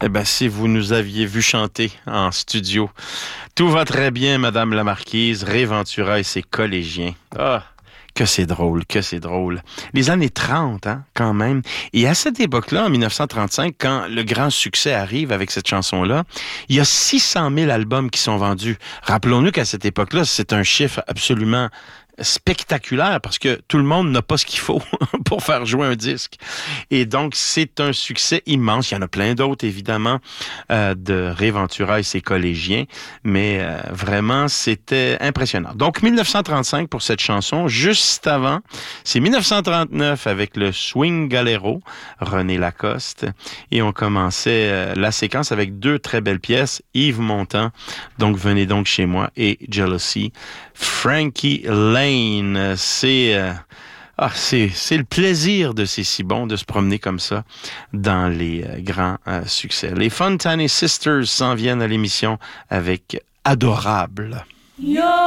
Eh bien, si vous nous aviez vu chanter en studio, tout va très bien, Madame la Marquise, Ray Ventura et ses collégiens. Ah, que c'est drôle, que c'est drôle. Les années 30, hein, quand même. Et à cette époque-là, en 1935, quand le grand succès arrive avec cette chanson-là, il y a 600 000 albums qui sont vendus. Rappelons-nous qu'à cette époque-là, c'est un chiffre absolument spectaculaire parce que tout le monde n'a pas ce qu'il faut pour faire jouer un disque. Et donc, c'est un succès immense. Il y en a plein d'autres, évidemment, de Ray Ventura et ses collégiens, mais vraiment, c'était impressionnant. Donc, 1935 pour cette chanson. Juste avant, c'est 1939 avec le Swing Galero, René Lacoste. Et on commençait la séquence avec deux très belles pièces, Yves Montand, donc Venez donc chez moi, et Jealousy. Frankie Lane, c'est le plaisir de ces si bons de se promener comme ça dans les grands succès. Les Fontane Sisters s'en viennent à l'émission avec Adorable.